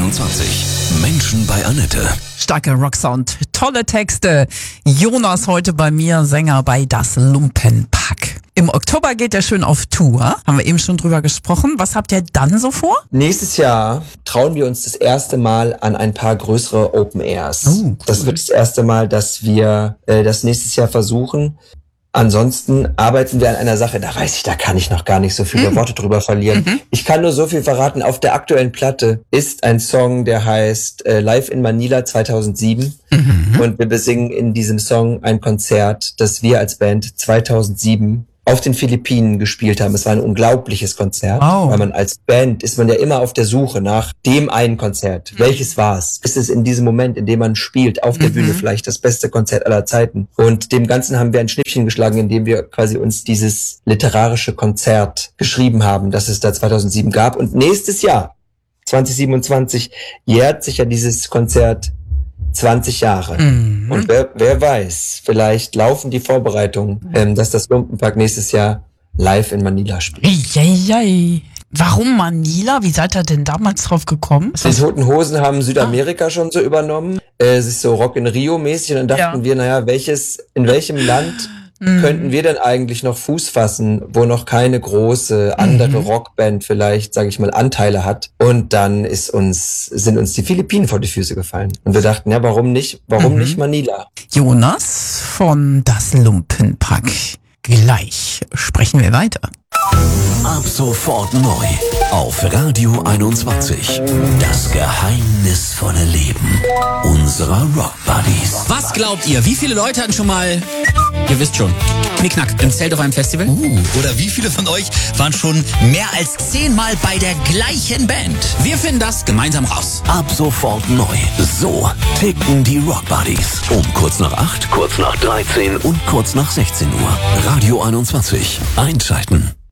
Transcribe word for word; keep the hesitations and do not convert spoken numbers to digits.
einundzwanzig. Menschen bei Annette. Starker Rocksound, tolle Texte. Jonas heute bei mir, Sänger bei Das Lumpenpack. Im Oktober geht er schön auf Tour. Haben wir eben schon drüber gesprochen. Was habt ihr dann so vor? Nächstes Jahr trauen wir uns das erste Mal an ein paar größere Open Airs. Oh, cool. Das wird das erste Mal, dass wir äh, das nächstes Jahr versuchen. Ansonsten arbeiten wir an einer Sache, da weiß ich, da kann ich noch gar nicht so viele mhm. Worte drüber verlieren. Mhm. Ich kann nur so viel verraten, auf der aktuellen Platte ist ein Song, der heißt äh, Live in Manila zweitausendsieben. Mhm. Und wir besingen in diesem Song ein Konzert, das wir als Band zweitausendsieben auf den Philippinen gespielt haben. Es war ein unglaubliches Konzert, oh. weil man als Band ist man ja immer auf der Suche nach dem einen Konzert. Mhm. Welches war's? Ist es in diesem Moment, in dem man spielt, auf der mhm. Bühne vielleicht das beste Konzert aller Zeiten? Und dem Ganzen haben wir ein Schnippchen geschlagen, indem wir quasi uns dieses literarische Konzert geschrieben haben, das es da zweitausendsieben gab. Und nächstes Jahr, zwanzig siebenundzwanzig, jährt sich ja dieses Konzert zwanzig Jahre. Mhm. Und wer, wer weiß, vielleicht laufen die Vorbereitungen, ähm, dass das Lumpenpack nächstes Jahr live in Manila spielt. Eieiei. Warum Manila? Wie seid ihr denn damals drauf gekommen? Die Toten Hosen haben Südamerika ah. schon so übernommen. Äh, es ist so Rock in Rio mäßig. Und dann dachten ja. wir, naja, welches, in welchem Land mhm. könnten wir denn eigentlich noch Fuß fassen, wo noch keine große andere mhm. Rockband vielleicht, sage ich mal, Anteile hat? Und dann ist uns, sind uns die Philippinen vor die Füße gefallen. Und wir dachten, ja, warum nicht, warum mhm. nicht Manila? Jonas von Das Lumpenpack. Gleich sprechen wir weiter. Ab sofort neu auf Radio einundzwanzig. Das geheimnisvolle Leben unserer Rock Buddies. Was glaubt ihr, wie viele Leute hatten schon mal, ihr wisst schon, Knickknack im Zelt auf einem Festival? Uh, oder wie viele von euch waren schon mehr als zehnmal bei der gleichen Band? Wir finden das gemeinsam raus. Ab sofort neu. So ticken die Rock Buddies. Um kurz nach acht, kurz nach dreizehn und kurz nach sechzehn Uhr. Radio einundzwanzig. Einschalten.